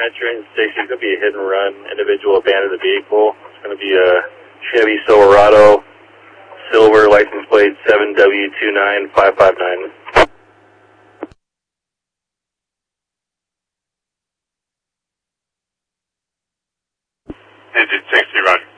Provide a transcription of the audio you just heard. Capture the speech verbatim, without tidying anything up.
Metro station. It's going to be a hit and run. Individual abandoned the vehicle. It's going to be a Chevy Silverado, silver, license plate seven W two nine five five nine. Digit sixty, Roger.